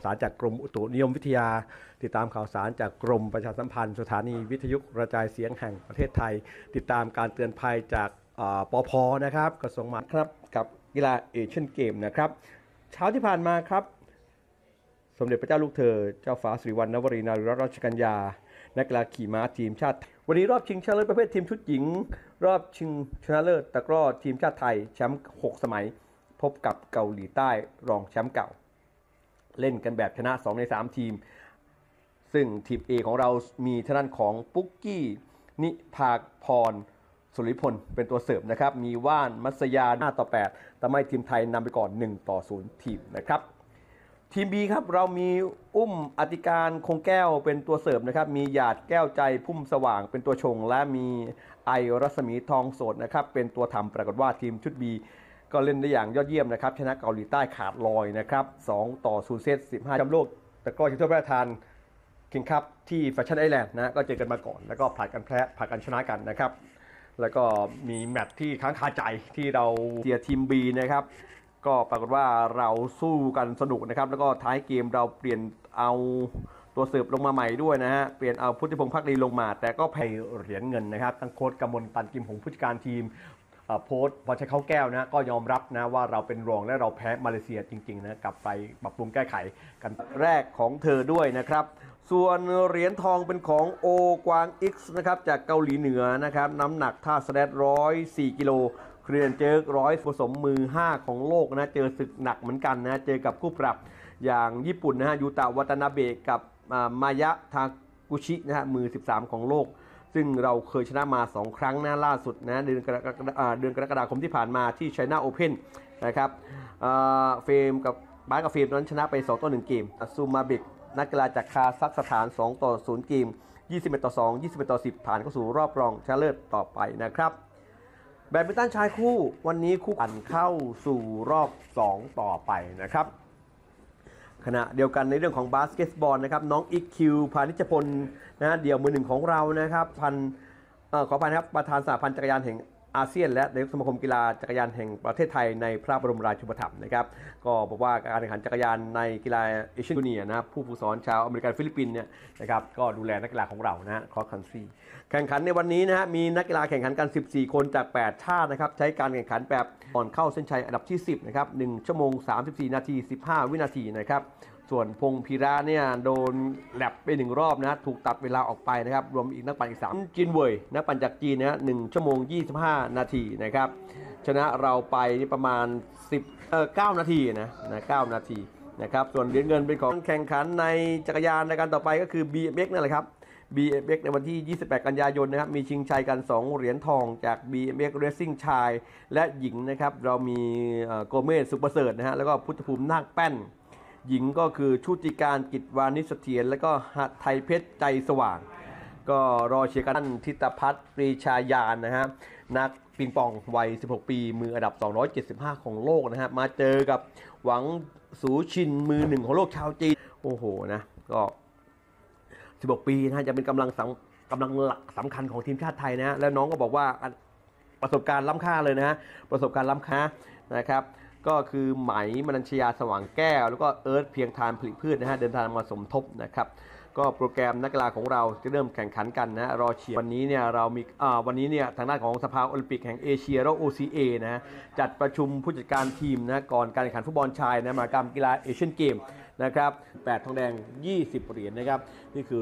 สารจากกรมอุตุนิยมวิทยาติดตามข่าวสารจากกรมประชาสัมพันธ์สถานีวิทยุกระจายเสียงแห่งประเทศไทยติดตามการเตือนภัยจากปภ.นะครับกระทรวงมหาดไทยครับกับกีฬาเอเชียนเกมนะครับเช้าที่ผ่านมาครับสมเด็จพระเจ้าลูกเธอเจ้าฟ้าสิริวัณณวรีนารีรัตนราชกัญญานักกีฬาขี่ม้าทีมชาติวันนี้รอบชิงชนะเลิศประเภททีมชุดหญิงรอบชิงชนะเลิศตะกร้อทีมชาติไทยแชมป์6สมัยพบกับเกาหลีใต้รองแชมป์เก่าเล่นกันแบบชนะ2ใน3ทีมซึ่งทีม A ของเรามีทางด้านของปุ๊กกี้นิภาพรสุริพลเป็นตัวเสิร์ฟนะครับมีว่านมัสยา5-8ทำให้ทีมไทยนำไปก่อน1-0ทีมนะครับทีม B ครับเรามีอุ้มอธิการคงแก้วเป็นตัวเสิร์ฟนะครับมีหยาดแก้วใจพุ่มสว่างเป็นตัวชงและมีไอรัศมีทองโสดนะครับเป็นตัวทำปรากฏว่าทีมชุด B ก็เล่นได้อย่างยอดเยี่ยมนะครับชนะเกาหลีใต้ขาดลอยนะครับ2-0เซต15แชมป์โลกแต่ก็ชิงถ้วยพระราชทานคิงคัพที่แฟชั่นไอแลนด์นะก็เจอกันมาก่อนแล้วก็ผลัดกันแพ้ผลัดกันชนะกันนะครับแล้วก็มีแมตช์ที่ค้างคาใจที่เราเชียร์ทีม B นะครับก็ปรากฏว่าเราสู้กันสนุกนะครับแล้วก็ท้ายเกมเราเปลี่ยนเอาตัวเสิร์ฟลงมาใหม่ด้วยนะฮะเปลี่ยนเอาพุทธิพงษ์ภักดีลงมาแต่ก็แพ้เหรียญเงินนะครับทั้งโค้ชกมลตันกิมหงผู้จัดการทีมโพสต์พอใช้เขาแก้วนะก็ยอมรับนะว่าเราเป็นรองและเราแพ้มาเลเซียจริงๆนะกลับไปปรับปรุงแก้ไขกันแรกของเธอด้วยนะครับส่วนเหรียญทองเป็นของโอกวาง X นะครับจากเกาหลีเหนือนะครับน้ำหนักท่าสแลด104กิโลเคลียร์เจอผสมมือ5ของโลกนะเจอศึกหนักเหมือนกันนะเจอกับคู่ปรับอย่างญี่ปุ่นนะฮะยูตะวัตนาเบะกับมายะทากุชินะฮะมือ13ของโลกซึ่งเราเคยชนะมา2ครั้งนะล่าสุดนะเดือนกรกฎาคมที่ผ่านมาที่ China Open นะครับเฟรมกับบาสกับเฟรมนั้นชนะไป2-1เกมซูมาเบกนักกีฬาจากคาซัคสถาน2-0เกม21-2 21-10ผ่านเข้าสู่รอบรองชนะเลิศต่อไปนะครับแบดมินตันชายคู่วันนี้คู่ปั่นเข้าสู่รอบ2ต่อไปนะครับขณะเดียวกันในเรื่องของบาสเกตบอลนะครับน้องอีคคิวพานิชพลนะเดี่ยวมือหนึ่งของเรานะครับขออภัยนะครับประธานสหพันธ์จักรยานแห่งอาเซียนและนายกสมาคมกีฬาจักรยานแห่งประเทศไทยในพระบรมราชูปถัมภ์นะครับก็บอกว่าการแข่งขันจักรยานในกีฬาเอเชียนจูเนียร์นะผู้ฝึกสอนชาวอเมริกันฟิลิปปินส์เนี่ยนะครับก็ดูแลนักกีฬาของเรานะคอร์สคันทรีแข่งขันในวันนี้นะฮะมีนักกีฬาแข่งขันกัน14คนจาก8ชาตินะครับใช้การแข่งขันแบบก่อนเข้าเส้นชัยอันดับที่10นะครับ1ชั่วโมง34นาที15วินาทีนะครับส่วนพงษ์พีระเนี่ยโดนแลบไป1รอบนะถูกตัดเวลาออกไปนะครับรวมอีกนักปั่นอีก3จินเว่ยนักปั่นจากจีนนะ1ชั่วโมง25นาทีนะครับชนะเราไปนี่ประมาณ9นาทีนะ9นาทีนะครับส่วนเหรียญเงินเป็นของแข่งขันในจักรยานในการต่อไปก็คือ BMX นั่นแหละครับ BMX ในวันที่28กันยายนนะครับมีชิงชัยกัน2เหรียญทองจาก BMX Racing ชายและหญิงนะครับเรามีโกเมสสุประเสริฐนะฮะแล้วก็พุทธภูมินาคแป้นหญิงก็คือชุติการกิจวานิชเสถียรและก็หัตไทยเพชรใจสว่างก็รอเชียร์กันทิตพัฒน์ปรีชายานนะฮะนักปิงปองวัย16ปีมืออันดับ275ของโลกนะฮะมาเจอกับหวังสูชินมือ1ของโลกชาวจีนโอ้โหนะก็16ปีนะจะเป็นกำลังหลักสำคัญของทีมชาติไทยนะแล้วน้องก็บอกว่าประสบการณ์ล้ำค่าเลยนะฮะประสบการณ์ล้ำค่านะครับก็คือไหมมนัญชยาสว่างแก้วแล้วก็เอิร์ธเพียงทานผลิพืชนะฮะเดินทางมาสมทบนะครับก็โปรแกรมนักกีฬาของเราจะเริ่มแข่งขันกันนะรอเชียร์วันนี้เนี่ยเรามีวันนี้เนี่ยทางด้านของสภาโอลิมปิกแห่งเอเชียหรือ OCA นะจัดประชุมผู้จัดการทีมนะก่อนการแข่งขันฟุตบอลชายนะมหกรรมกีฬาเอเชียนเกมนะครับ8ทองแดง20เหรียญนะครับนี่คือ